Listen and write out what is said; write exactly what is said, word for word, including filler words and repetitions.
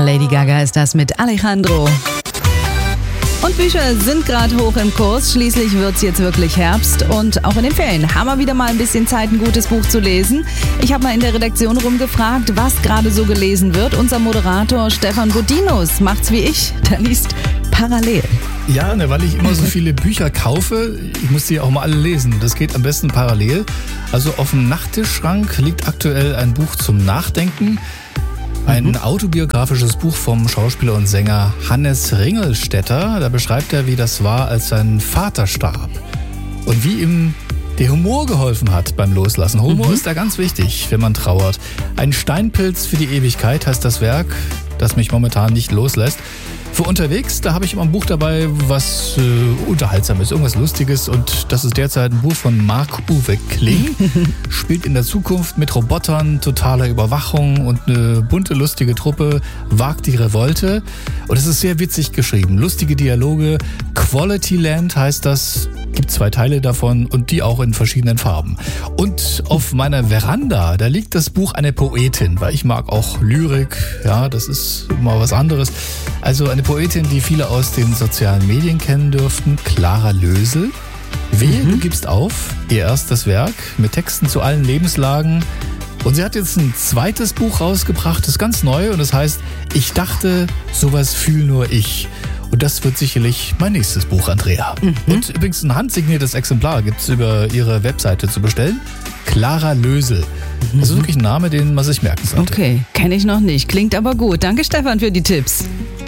Lady Gaga ist das mit Alejandro. Und Bücher sind gerade hoch im Kurs. Schließlich wird es jetzt wirklich Herbst. Und auch in den Ferien haben wir wieder mal ein bisschen Zeit, ein gutes Buch zu lesen. Ich habe mal in der Redaktion rumgefragt, was gerade so gelesen wird. Unser Moderator Stefan Budinus macht's wie ich. Der liest parallel. Ja, ne, weil ich immer so viele Bücher kaufe, ich muss die auch mal alle lesen. Das geht am besten parallel. Also auf dem Nachttischschrank liegt aktuell ein Buch zum Nachdenken. Ein mhm. autobiografisches Buch vom Schauspieler und Sänger Hannes Ringelstetter. Da beschreibt er, wie das war, als sein Vater starb. Und wie ihm der Humor geholfen hat beim Loslassen. Humor mhm. ist da ganz wichtig, wenn man trauert. Ein Steinpilz für die Ewigkeit heißt das Werk, das mich momentan nicht loslässt. Für unterwegs, da habe ich immer ein Buch dabei, was äh, unterhaltsam ist, irgendwas Lustiges. Und das ist derzeit ein Buch von Marc-Uwe Kling. Spielt in der Zukunft mit Robotern, totaler Überwachung und eine bunte, lustige Truppe wagt die Revolte. Und es ist sehr witzig geschrieben. Lustige Dialoge. Quality Land heißt das. Gibt zwei Teile davon und die auch in verschiedenen Farben. Und auf meiner Veranda, da liegt das Buch einer Poetin, weil ich mag auch Lyrik. Ja, das ist mal was anderes. Also eine Poetin, die viele aus den sozialen Medien kennen dürften, Clara Lösel. Wehe, mhm. du gibst auf, ihr erstes Werk mit Texten zu allen Lebenslagen. Und sie hat jetzt ein zweites Buch rausgebracht, das ist ganz neu und das heißt, ich dachte, sowas fühl nur ich. Und das wird sicherlich mein nächstes Buch, Andrea. Mhm. Und übrigens ein handsigniertes Exemplar gibt es über ihre Webseite zu bestellen. Clara Lösel. Mhm. Das ist wirklich ein Name, den man sich merken sollte. Okay, kenne ich noch nicht. Klingt aber gut. Danke, Stefan, für die Tipps.